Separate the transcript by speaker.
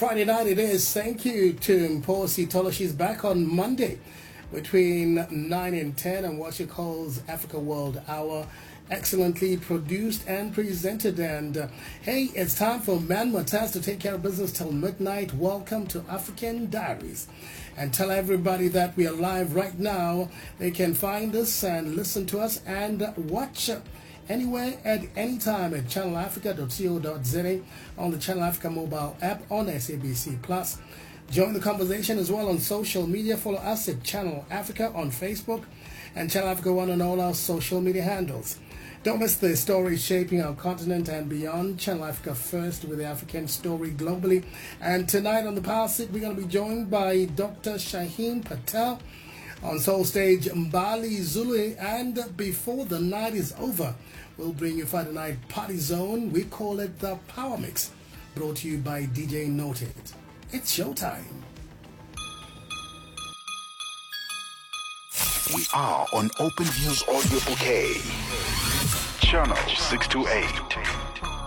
Speaker 1: Friday night it is. Thank you to Mposi Tolo. She's back on Monday between 9 and 10 on what she calls Africa World Hour. Excellently produced and presented. And hey, it's time for Man Mataz to take care of business till midnight. Welcome to African Diaries. And tell everybody that we are live right now. They can find us and listen to us and watch anywhere at any time at channelafrica.co.za on the Channel Africa mobile app on SABC Plus. Join the conversation as well on social media. Follow us at Channel Africa on Facebook and Channel Africa One on all our social media handles. Don't miss the stories shaping our continent and beyond. Channel Africa first with the African story globally. And tonight on the Power Sit, we're going to be joined by Dr. Shaheen Patel. On Soul Stage, Mbali Zulu. And before the night is over, we'll bring you Friday Night Party Zone. We call it the Power Mix. Brought to you by DJ Noted. It's showtime.
Speaker 2: We are on Open Views Audio Bouquet, Channel 628.